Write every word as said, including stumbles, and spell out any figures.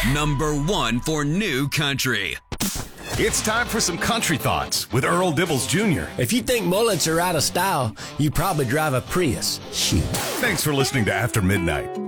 Number one for new country. It's time for some country thoughts with Earl Dibbles Junior If you think mullets are out of style, you probably drive a Prius. Shoot. Thanks for listening to After Midnight.